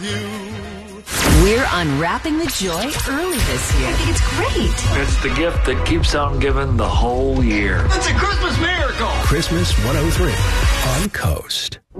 We're unwrapping the joy early this year. I think it's great. It's the gift that keeps on giving the whole year. It's a Christmas miracle. Christmas 103 on Coast.